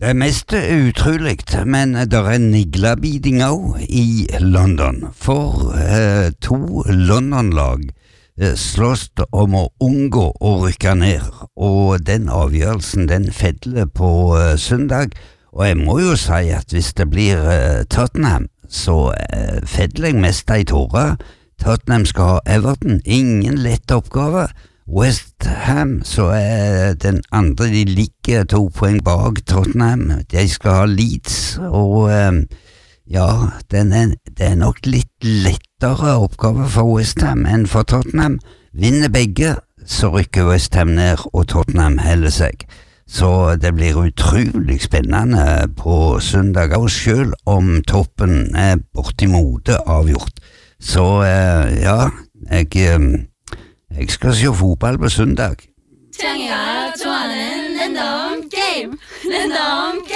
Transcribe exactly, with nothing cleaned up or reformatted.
Det er mest utrolig, men det er niglabeating også i London, for eh, to London-lag eh, slåss om å unngå å rykke ned, og den avgjørelsen den fedler på eh, søndag, og jeg må jo si at hvis det blir eh, Tottenham, så eh, fedler jeg mest i tårer. Tottenham skal ha Everton, ingen lett oppgave. West Ham, så er den andre, de ligger to poeng bak Tottenham, de skal ha Leeds, og um, ja, den er, det er nok litt lettere oppgave for West Ham enn for Tottenham. Vinner begge, så rykker West Ham ned, og Tottenham heller seg. Så det blir utrolig spennende på søndag, og selv om toppen er bortimot avgjort. Så uh, ja, jeg... Um, Jeg skal se fotball på søndag. 창이가 좋아하는 랜덤 게임 랜덤 게임